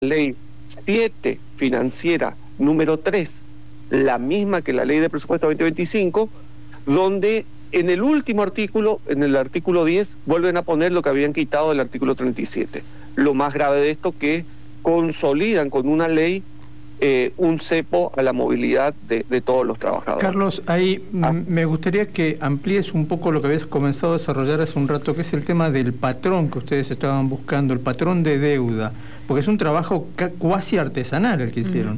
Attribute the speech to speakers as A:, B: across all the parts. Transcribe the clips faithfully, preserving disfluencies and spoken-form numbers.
A: ley siete financiera número tres, la misma que la ley de presupuesto veinte veinticinco, donde en el último artículo, en el artículo diez, vuelven a poner lo que habían quitado del artículo treinta y siete. Lo más grave de esto, que consolidan con una ley eh, un cepo a la movilidad de, de todos los trabajadores.
B: Carlos, ahí
A: ah.
B: me gustaría que amplíes un poco lo que habías comenzado a desarrollar hace un rato, que es el tema del patrón que ustedes estaban buscando, el patrón de deuda, porque es un trabajo cuasi artesanal el que hicieron.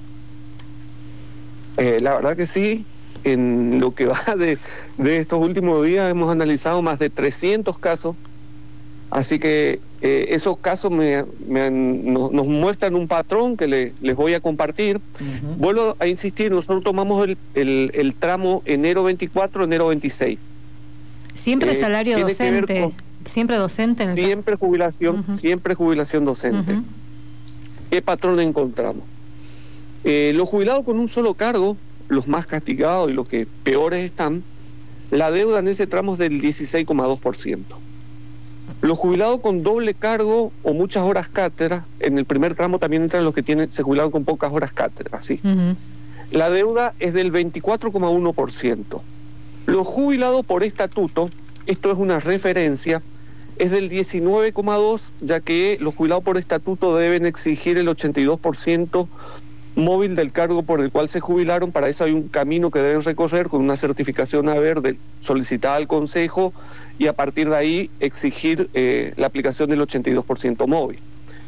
A: Eh, la verdad que sí. En lo que va de, de estos últimos días hemos analizado más de trescientos casos, así que eh, esos casos me, me han, nos, nos muestran un patrón que le, les voy a compartir. Uh-huh. Vuelvo a insistir, nosotros tomamos el, el, el tramo enero veinticuatro, enero veintiséis.
C: Siempre eh, salario docente, con, siempre docente en el
A: Siempre caso. jubilación, uh-huh. siempre jubilación docente. Uh-huh. ¿Qué patrón encontramos? Eh, los jubilados con un solo cargo, los más castigados y los que peores están, la deuda en ese tramo es del dieciséis coma dos por ciento. Los jubilados con doble cargo o muchas horas cátedra, en el primer tramo también entran los que tienen, se jubilaron con pocas horas cátedra, ¿sí? Uh-huh. La deuda es del veinticuatro coma uno por ciento. Los jubilados por estatuto, esto es una referencia, es del diecinueve coma dos por ciento, ya que los jubilados por estatuto deben exigir el ochenta y dos por ciento móvil del cargo por el cual se jubilaron. Para eso hay un camino que deben recorrer con una certificación haber de, solicitada al Consejo, y a partir de ahí exigir eh, la aplicación del ochenta y dos por ciento móvil.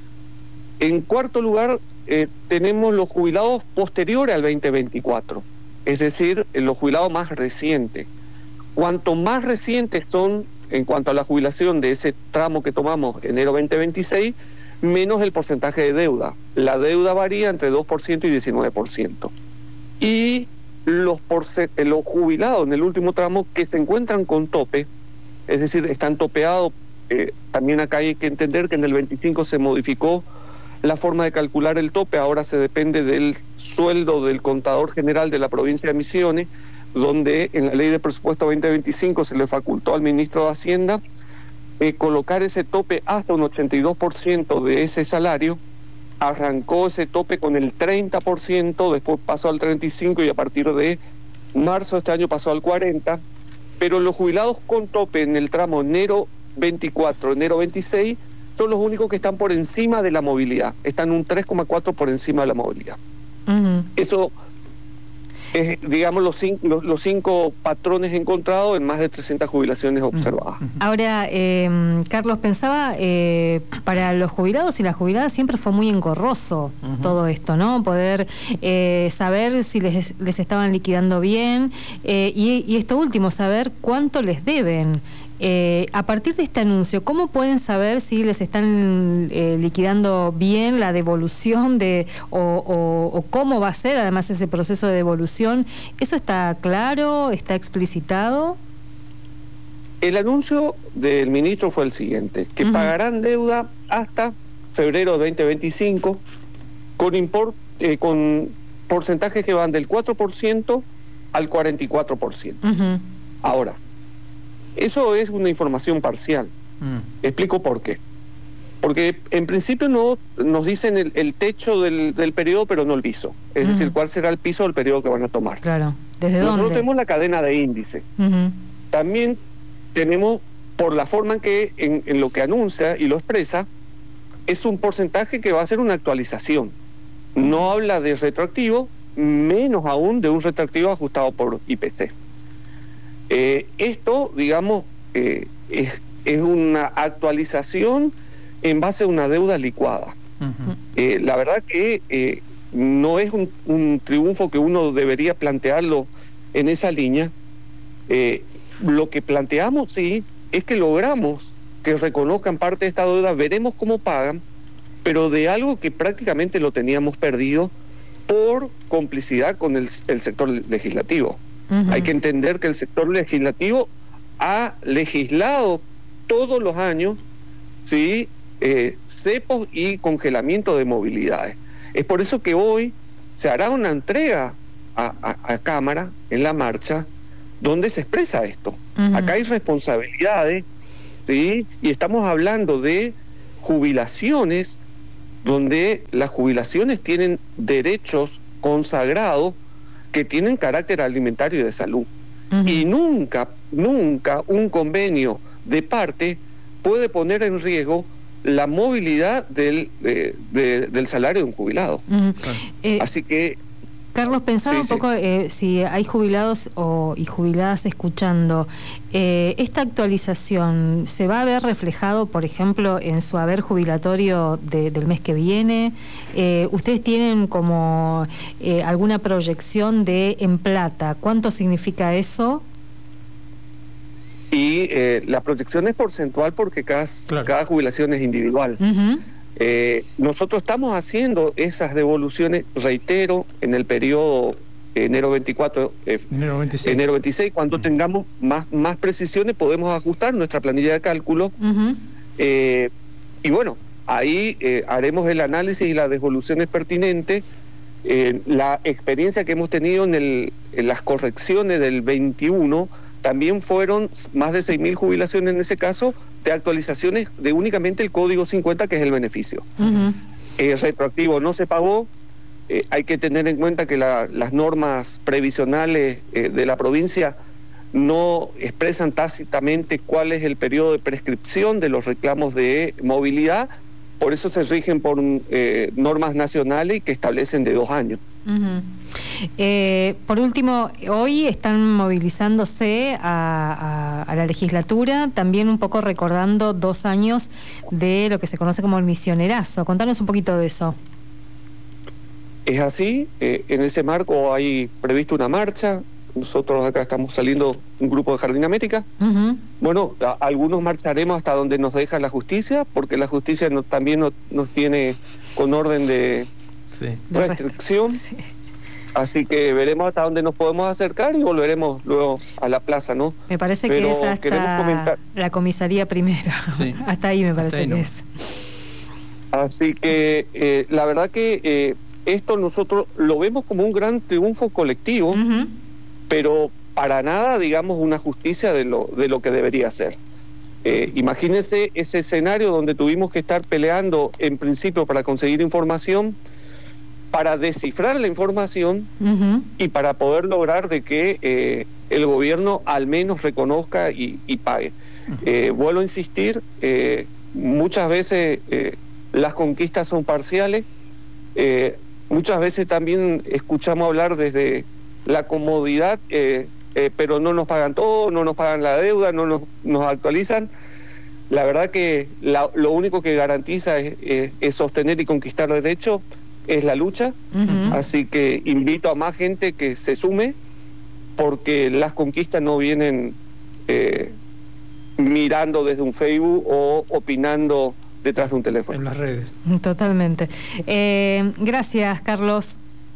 A: En cuarto lugar, eh, tenemos los jubilados posteriores al veinte veinticuatro, es decir, los jubilados más recientes. Cuanto más recientes son en cuanto a la jubilación de ese tramo que tomamos enero veinte veintiséis, menos el porcentaje de deuda. La deuda varía entre dos por ciento y diecinueve por ciento. Y los, porce- los jubilados en el último tramo que se encuentran con tope, es decir, están topeados, eh, también acá hay que entender que en el veinticinco se modificó la forma de calcular el tope, ahora se depende del sueldo del contador general de la provincia de Misiones, donde en la ley de presupuesto veinte veinticinco se le facultó al ministro de Hacienda Eh, colocar ese tope hasta un ochenta y dos por ciento de ese salario. Arrancó ese tope con el treinta por ciento, después pasó al treinta y cinco por ciento y a partir de marzo de este año pasó al cuarenta por ciento, pero los jubilados con tope en el tramo enero veinticuatro, enero veintiséis son los únicos que están por encima de la movilidad, están un tres coma cuatro por encima de la movilidad. Uh-huh. Eso es, digamos, los cinco, los, los cinco patrones encontrados en más de trescientas jubilaciones observadas.
C: Ahora, eh, Carlos, pensaba, eh, para los jubilados y las jubiladas siempre fue muy engorroso uh-huh. todo esto, ¿no? Poder eh, saber si les, les estaban liquidando bien eh, y, y esto último, saber cuánto les deben. Eh, a partir de este anuncio, ¿cómo pueden saber si les están eh, liquidando bien la devolución de o, o, o cómo va a ser además ese proceso de devolución? ¿Eso está claro? ¿Está explicitado?
A: El anuncio del ministro fue el siguiente, que uh-huh. pagarán deuda hasta febrero de veinte veinticinco con, import, eh, con porcentajes que van del cuatro por ciento al cuarenta y cuatro por ciento. Uh-huh. Ahora, eso es una información parcial. Mm. Explico por qué. Porque en principio no nos dicen el, el techo del, del periodo, pero no el piso. Es uh-huh. decir, cuál será el piso del periodo que van a tomar.
C: Claro. ¿Desde
A: Nosotros
C: dónde?
A: tenemos la cadena de índice. Uh-huh. También tenemos, por la forma en que en, en lo que anuncia y lo expresa, es un porcentaje que va a ser una actualización. No habla de retroactivo, menos aún de un retroactivo ajustado por I P C. Eh, esto, digamos, eh, es, es una actualización en base a una deuda licuada. Uh-huh. Eh, la verdad que eh, no es un, un triunfo que uno debería plantearlo en esa línea. Eh, lo que planteamos, sí, es que logramos que reconozcan parte de esta deuda, veremos cómo pagan, pero de algo que prácticamente lo teníamos perdido por complicidad con el, el sector legislativo. Uh-huh. Hay que entender que el sector legislativo ha legislado todos los años, ¿sí? eh, cepos y congelamiento de movilidades. Es por eso que hoy se hará una entrega a, a, a Cámara en la marcha donde se expresa esto. Uh-huh. Acá hay responsabilidades, ¿sí? Y estamos hablando de jubilaciones donde las jubilaciones tienen derechos consagrados que tienen carácter alimentario y de salud. Uh-huh. Y nunca, nunca un convenio de parte puede poner en riesgo la movilidad del, de, de, del salario de un jubilado.
C: Uh-huh. eh,
A: Así que...
C: Carlos, pensaba sí, un poco sí. eh, si hay jubilados o, y jubiladas escuchando, eh, ¿esta actualización se va a ver reflejado, por ejemplo, en su haber jubilatorio de, del mes que viene? Eh, ¿Ustedes tienen como eh, alguna proyección de en plata? ¿Cuánto significa eso?
A: Y eh, la protección es porcentual porque cada, claro. cada jubilación es individual. Uh-huh. Eh, nosotros estamos haciendo esas devoluciones, reitero, en el periodo enero veinticuatro, eh, enero veintiséis, enero veintiséis cuando uh-huh. tengamos más, más precisiones podemos ajustar nuestra planilla de cálculo. Uh-huh. eh, y bueno, ahí eh, haremos el análisis y las devoluciones pertinentes. Eh, la experiencia que hemos tenido en, el, en las correcciones del veintiuno también fueron más de seis mil jubilaciones en ese caso, de actualizaciones de únicamente el código cincuenta, que es el beneficio. Uh-huh. Eh, retroactivo no se pagó. Eh, hay que tener en cuenta que la, las normas previsionales eh, de la provincia no expresan tácitamente cuál es el periodo de prescripción de los reclamos de movilidad, por eso se rigen por eh, normas nacionales que establecen de dos años.
C: Uh-huh. Eh, por último, hoy están movilizándose a, a, a la legislatura, también un poco recordando dos años de lo que se conoce como el misionerazo. Contanos un poquito de eso.
A: Es así, eh, en ese marco hay previsto una marcha. Nosotros acá estamos saliendo un grupo de Jardín América. Uh-huh. Bueno, a, algunos marcharemos hasta donde nos deja la justicia, porque la justicia no, también no, nos tiene con orden de sí. restricción. Sí. Así que veremos hasta dónde nos podemos acercar y volveremos luego a la plaza, ¿no?
C: Me parece Pero que es hasta la comisaría primera. Sí. Hasta ahí me parece ahí no. que es.
A: Así que eh, la verdad que eh, esto nosotros lo vemos como un gran triunfo colectivo, uh-huh. pero para nada, digamos, una justicia de lo, de lo que debería ser. Eh, imagínense ese escenario donde tuvimos que estar peleando en principio para conseguir información, para descifrar la información uh-huh. y para poder lograr de que eh, el gobierno al menos reconozca y, y pague. Uh-huh. Eh, vuelvo a insistir, eh, muchas veces eh, las conquistas son parciales, eh, muchas veces también escuchamos hablar desde la comodidad, eh, eh, pero no nos pagan todo, no nos pagan la deuda, no nos, nos actualizan. La verdad que la, lo único que garantiza es, es, es sostener y conquistar derechos, es la lucha. Uh-huh. Así que invito a más gente que se sume, porque las conquistas no vienen eh, mirando desde un Facebook o opinando detrás de un teléfono.
B: En las redes.
C: Totalmente. Eh, gracias, Carlos.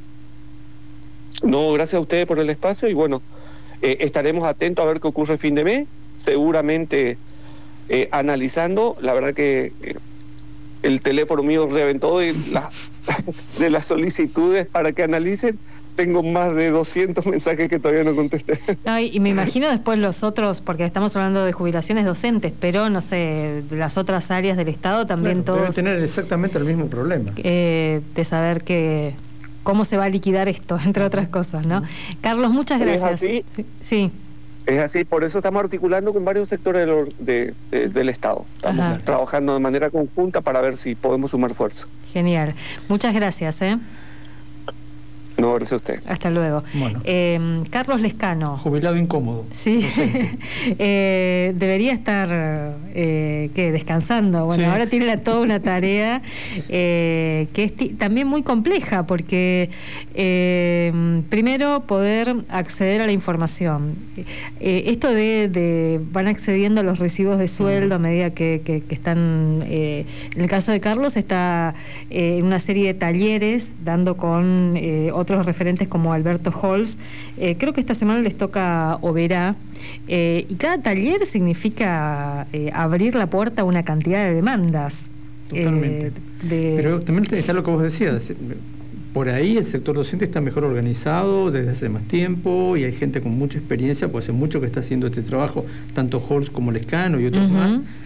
A: No, gracias a ustedes por el espacio y bueno, eh, estaremos atentos a ver qué ocurre el fin de mes, seguramente eh, analizando. La verdad que eh, el teléfono mío reventó de, la, de las solicitudes para que analicen. Tengo más de doscientos mensajes que todavía no contesté.
C: No, y, y me imagino después los otros, porque estamos hablando de jubilaciones docentes, pero no sé, de las otras áreas del Estado también claro, todos...
B: Deben tener exactamente el mismo problema.
C: Eh, de saber que cómo se va a liquidar esto, entre otras cosas, ¿no? Carlos, muchas gracias.
A: ¿Es así?
C: Sí. sí.
A: Es así, por eso estamos articulando con varios sectores de, de, de, del Estado. Estamos Ajá. trabajando de manera conjunta para ver si podemos sumar fuerza.
C: Genial. Muchas gracias, ¿eh?
A: No, gracias a usted.
C: Hasta luego.
B: Bueno.
C: Eh, Carlos Lescano.
B: Jubilado incómodo.
C: Sí. eh, debería estar, eh, ¿qué? Descansando. Bueno, sí. Ahora tiene la, toda una tarea eh, que es t- también muy compleja, porque eh, primero poder acceder a la información. Eh, esto de, de van accediendo a los recibos de sueldo uh-huh. a medida que, que, que están, eh, en el caso de Carlos, está eh, en una serie de talleres dando con eh, otros referentes como Alberto Holz. Eh, creo que esta semana les toca Oberá, eh, y cada taller significa eh, abrir la puerta a una cantidad de demandas.
B: Totalmente. Eh, de... Pero también está lo que vos decías, por ahí el sector docente está mejor organizado desde hace más tiempo y hay gente con mucha experiencia, pues hace mucho que está haciendo este trabajo, tanto Holz como Lescano y otros uh-huh. más.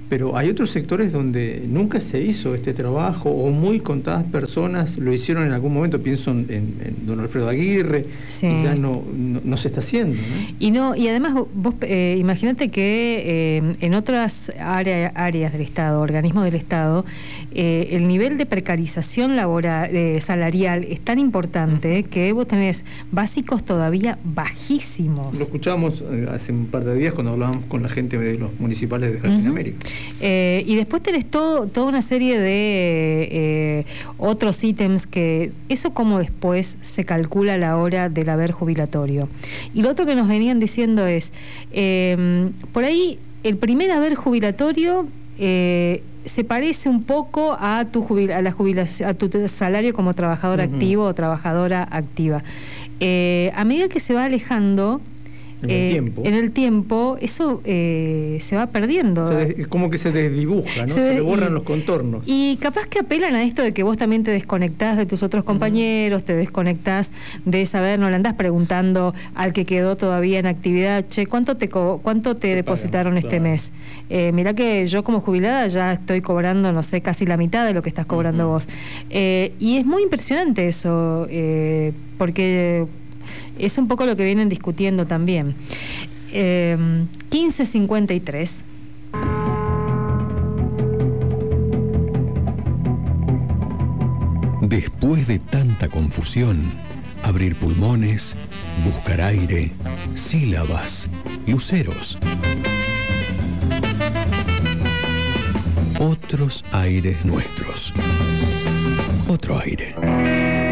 B: pero hay otros sectores donde nunca se hizo este trabajo, o muy contadas personas lo hicieron en algún momento. Pienso en, en don Alfredo Aguirre, sí. y ya no, no, no se está haciendo, ¿no?
C: Y no, y además vos eh, imagínate que eh, en otras área, áreas del Estado, organismos del Estado, eh, el nivel de precarización laboral, eh, salarial es tan importante uh-huh. que vos tenés básicos todavía bajísimos.
B: Lo escuchamos eh, hace un par de días cuando hablábamos con la gente de los municipales de Jardín uh-huh. América.
C: Eh, y después tenés todo, toda una serie de eh, otros ítems que eso como después se calcula la hora del haber jubilatorio. Y lo otro que nos venían diciendo es, eh, por ahí el primer haber jubilatorio eh, se parece un poco a tu jubil- a la jubilación, a tu salario como trabajador uh-huh. activo o trabajadora activa. Eh, a medida que se va alejando
B: En el, eh, tiempo.
C: en el tiempo, eso eh, se va perdiendo.
B: Se des, es como que se desdibuja, ¿no? Se, se le borran y, los contornos.
C: Y capaz que apelan a esto de que vos también te desconectás de tus otros compañeros, uh-huh. te desconectás de saber, no le andás preguntando al que quedó todavía en actividad, che, ¿cuánto te co- cuánto te, te depositaron pagan, este claro. mes? Eh, mirá que yo como jubilada ya estoy cobrando, no sé, casi la mitad de lo que estás cobrando uh-huh. vos. Eh, y es muy impresionante eso, eh, porque... es un poco lo que vienen discutiendo también. Eh, quince cincuenta y tres.
D: Después de tanta confusión, abrir pulmones, buscar aire, sílabas, luceros. Otros aires nuestros. Otro aire.